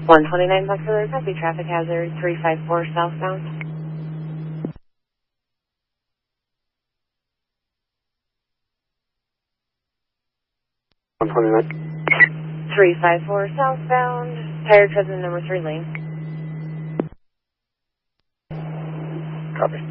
129 Buckler, copy traffic hazard 354 southbound. 129. 354 southbound, tire treads in number 3 lane. Copy.